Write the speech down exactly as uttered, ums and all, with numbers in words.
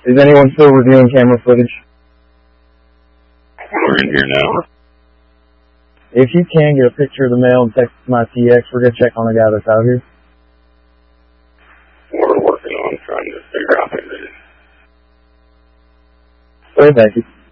Is anyone still reviewing camera footage? We're in here now. If you can, get a picture of the mail and text it to my T X. We're going to check on the guy that's out here. We're working on trying to figure out who it is. All right, thank you.